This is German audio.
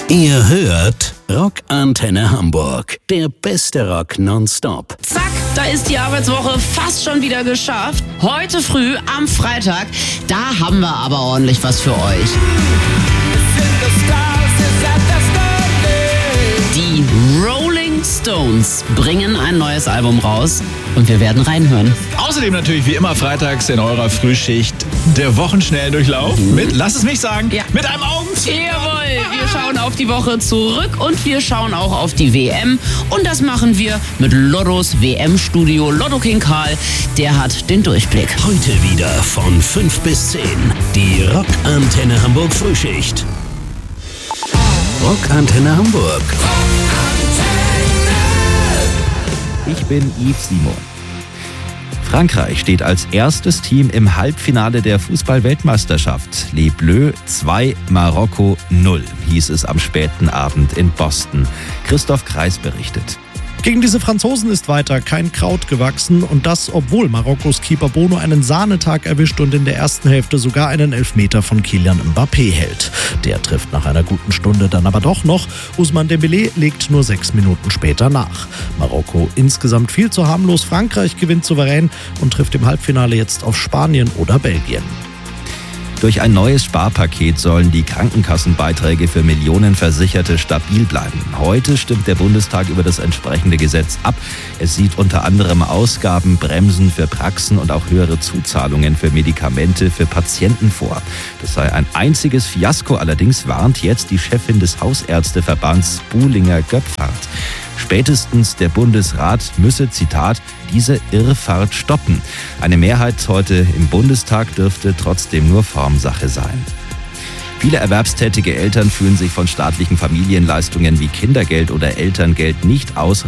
Ihr hört Rockantenne Hamburg, der beste Rock nonstop. Zack, da ist die Arbeitswoche fast schon wieder geschafft. Heute früh am Freitag, da haben wir aber ordentlich was für euch. Die Rolling Stones bringen ein neues Album raus und wir werden reinhören. Außerdem natürlich wie immer freitags in eurer Frühschicht der Wochenschnelldurchlauf mit, lass es mich sagen, mit einem Augenzwinkern. Jawohl, wir schauen auf die Woche zurück und wir schauen auch auf die WM. Und das machen wir mit Lottos WM-Studio. Lotto King Karl, der hat den Durchblick. Heute wieder von 5 bis 10. Die Rockantenne Hamburg Frühschicht. Rockantenne Hamburg. Ich bin Yves Simon. Frankreich steht als erstes Team im Halbfinale der Fußball-Weltmeisterschaft. Les Bleus 2, Marokko 0, hieß es am späten Abend in Boston. Christoph Kreis berichtet. Gegen diese Franzosen ist weiter kein Kraut gewachsen und das, obwohl Marokkos Keeper Bono einen Sahnetag erwischt und in der ersten Hälfte sogar einen Elfmeter von Kylian Mbappé hält. Der trifft nach einer guten Stunde dann aber doch noch. Ousmane Dembélé legt nur 6 Minuten später nach. Marokko insgesamt viel zu harmlos. Frankreich gewinnt souverän und trifft im Halbfinale jetzt auf Spanien oder Belgien. Durch ein neues Sparpaket sollen die Krankenkassenbeiträge für Millionen Versicherte stabil bleiben. Heute stimmt der Bundestag über das entsprechende Gesetz ab. Es sieht unter anderem Ausgabenbremsen für Praxen und auch höhere Zuzahlungen für Medikamente für Patienten vor. Das sei ein einziges Fiasko, allerdings warnt jetzt die Chefin des Hausärzteverbands Buhlinger-Göpfert. Spätestens der Bundesrat müsse, Zitat, diese Irrfahrt stoppen. Eine Mehrheit heute im Bundestag dürfte trotzdem nur Formsache sein. Viele erwerbstätige Eltern fühlen sich von staatlichen Familienleistungen wie Kindergeld oder Elterngeld nicht ausreichend